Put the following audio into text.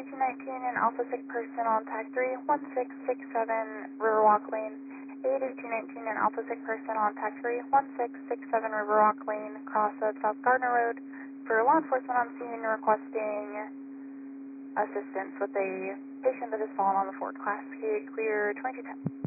8219 and Alpha Sick Person on Tag 3, 1667 Riverwalk Lane. 8219 and Alpha Sick Person on Tag 3, 1667 Riverwalk Lane, cross of South Gardner Road. For law enforcement on scene requesting assistance with a patient that has fallen on the Ford Class K, clear 2210.